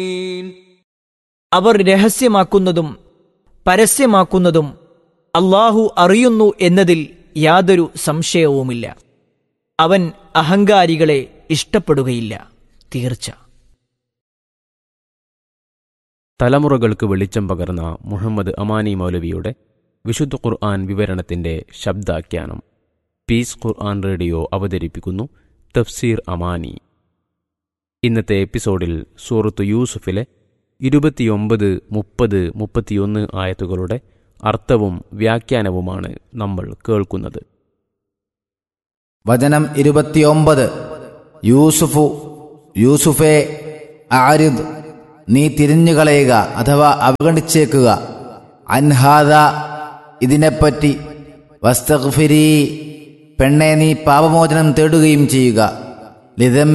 അവർ രഹസ്യമാക്കുന്നതും പരസ്യമാക്കുന്നതും അല്ലാഹു അറിയുന്നു എന്നതിൽ യാതൊരു സംശയവുമില്ല. അവൻ അഹങ്കാരികളെ ഇഷ്ടപ്പെടുകയില്ല. തീർച്ച തലമുറകൾക്ക് വെളിച്ചം പകർന്ന മുഹമ്മദ് അമാനി മൗലവിയുടെ വിശുദ്ധ ഖുർആൻ വിവരണത്തിന്റെ ശബ്ദാഖ്യാനം പീസ് ഖുർആൻ റേഡിയോ അവതരിപ്പിക്കുന്നു. തഫ്സീർ അമാനി. ഇന്നത്തെ എപ്പിസോഡിൽ സൂറത്ത് യൂസുഫിലെ 29, 30, 31 ആയത്തുകളുടെ അർത്ഥവും വ്യാഖ്യാനവുമാണ് നമ്മൾ കേൾക്കുന്നത്. വചനം 29. യൂസുഫേ ആരിദ്, നീ തിരിഞ്ഞുകളയുക അഥവാ അവഗണിച്ചേക്കുക. അൻഹാദ, ഇതിനെപ്പറ്റി. വസ്തഗ്ഫിരി, പെണ്ണെ നീ പാപമോചനം തേടുകയും ചെയ്യുക.